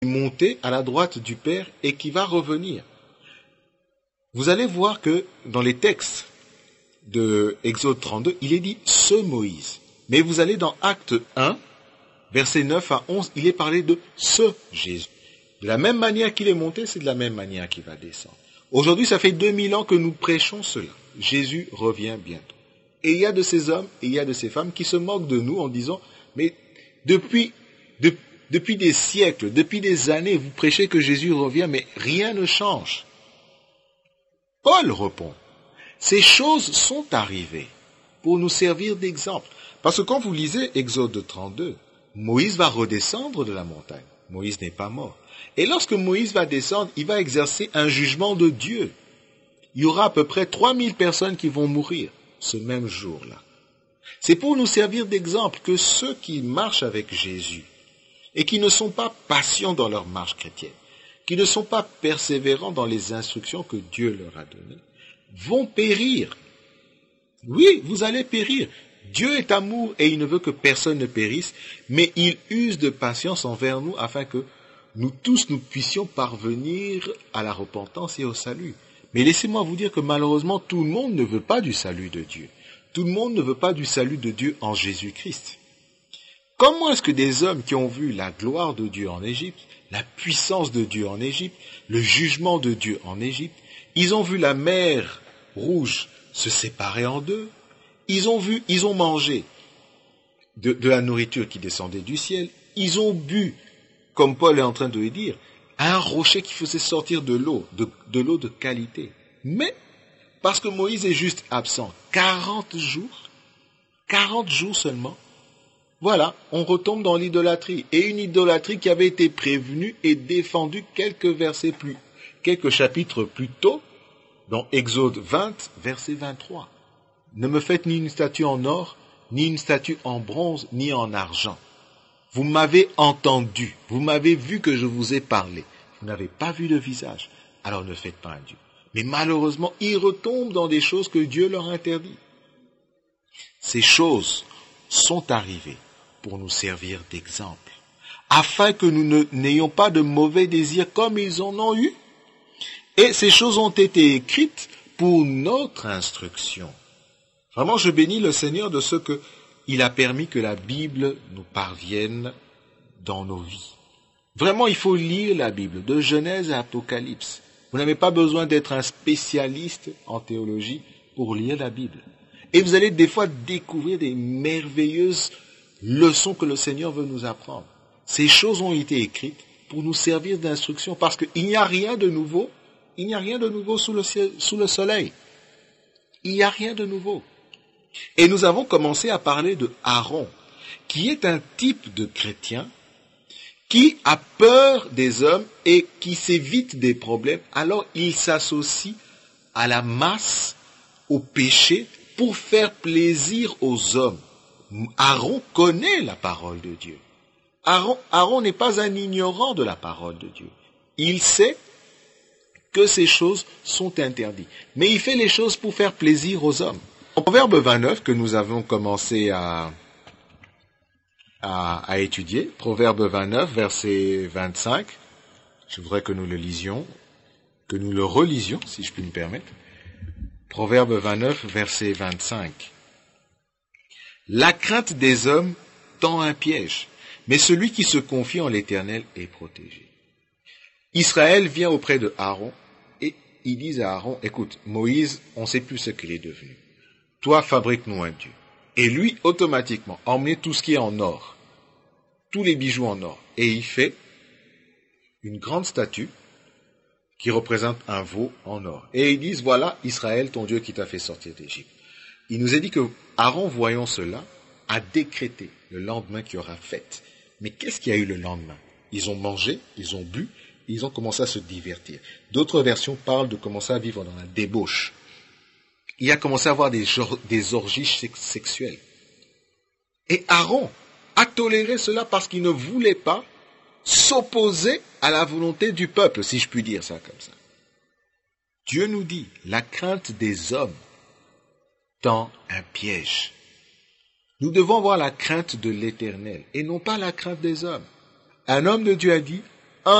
monté à la droite du Père et qui va revenir. Vous allez voir que dans les textes de Exode 32, il est dit « ce Moïse ». Mais vous allez dans Acte 1, versets 9 à 11, il est parlé de « ce Jésus ». De la même manière qu'il est monté, c'est de la même manière qu'il va descendre. Aujourd'hui, ça fait 2000 ans que nous prêchons cela. Jésus revient bientôt. Et il y a de ces hommes et il y a de ces femmes qui se moquent de nous en disant « mais depuis des siècles, depuis des années, vous prêchez que Jésus revient, mais rien ne change. » Paul répond, ces choses sont arrivées pour nous servir d'exemple. Parce que quand vous lisez Exode 32, Moïse va redescendre de la montagne. Moïse n'est pas mort. Et lorsque Moïse va descendre, il va exercer un jugement de Dieu. Il y aura à peu près 3000 personnes qui vont mourir ce même jour-là. C'est pour nous servir d'exemple que ceux qui marchent avec Jésus et qui ne sont pas patients dans leur marche chrétienne, qui ne sont pas persévérants dans les instructions que Dieu leur a données, vont périr. Oui, vous allez périr. Dieu est amour et il ne veut que personne ne périsse, mais il use de patience envers nous afin que nous tous nous puissions parvenir à la repentance et au salut. Mais laissez-moi vous dire que malheureusement, tout le monde ne veut pas du salut de Dieu. Tout le monde ne veut pas du salut de Dieu en Jésus-Christ. Comment est-ce que des hommes qui ont vu la gloire de Dieu en Égypte, la puissance de Dieu en Égypte, le jugement de Dieu en Égypte, ils ont vu la mer rouge se séparer en deux, ils ont mangé de la nourriture qui descendait du ciel, ils ont bu, comme Paul est en train de le dire, un rocher qui faisait sortir de l'eau de qualité. Mais, parce que Moïse est juste absent 40 jours seulement, voilà, on retombe dans l'idolâtrie. Et une idolâtrie qui avait été prévenue et défendue quelques chapitres plus tôt, dans Exode 20, verset 23. Ne me faites ni une statue en or, ni une statue en bronze, ni en argent. Vous m'avez entendu, vous m'avez vu que je vous ai parlé. Vous n'avez pas vu le visage, alors ne faites pas un Dieu. Mais malheureusement, ils retombent dans des choses que Dieu leur interdit. Ces choses sont arrivées pour nous servir d'exemple, afin que nous n'ayons pas de mauvais désirs comme ils en ont eu. Et ces choses ont été écrites pour notre instruction. Vraiment, je bénis le Seigneur de ce qu'il a permis que la Bible nous parvienne dans nos vies. Vraiment, il faut lire la Bible, de Genèse à Apocalypse. Vous n'avez pas besoin d'être un spécialiste en théologie pour lire la Bible. Et vous allez des fois découvrir des merveilleuses leçons que le Seigneur veut nous apprendre. Ces choses ont été écrites pour nous servir d'instruction, parce qu'il n'y a rien de nouveau, sous le soleil. Il n'y a rien de nouveau. Et nous avons commencé à parler de Aaron, qui est un type de chrétien qui a peur des hommes et qui s'évite des problèmes, alors il s'associe à la masse, au péché, pour faire plaisir aux hommes. Aaron connaît la parole de Dieu. Aaron n'est pas un ignorant de la parole de Dieu. Il sait que ces choses sont interdites. Mais il fait les choses pour faire plaisir aux hommes. En Proverbe 29, que nous avons commencé à étudier, Proverbe 29, verset 25, je voudrais que nous le lisions, que nous le relisions, si je puis me permettre. Proverbe 29, verset 25. La crainte des hommes tend un piège, mais celui qui se confie en l'Éternel est protégé. Israël vient auprès de Aaron et ils disent à Aaron, écoute, Moïse, on ne sait plus ce qu'il est devenu. Toi, fabrique-nous un Dieu. Et lui, automatiquement, emmenait tout ce qui est en or, tous les bijoux en or. Et il fait une grande statue qui représente un veau en or. Et ils disent, voilà, Israël, ton Dieu qui t'a fait sortir d'Égypte. Il nous a dit que Aaron, voyant cela, a décrété le lendemain qu'il y aura fête. Mais qu'est-ce qu'il y a eu le lendemain? Ils ont mangé, ils ont bu, ils ont commencé à se divertir. D'autres versions parlent de commencer à vivre dans la débauche. Il a commencé à avoir des orgies sexuelles. Et Aaron a toléré cela parce qu'il ne voulait pas s'opposer à la volonté du peuple, si je puis dire ça comme ça. Dieu nous dit, la crainte des hommes tend un piège. Nous devons avoir la crainte de l'Éternel et non pas la crainte des hommes. Un homme de Dieu a dit,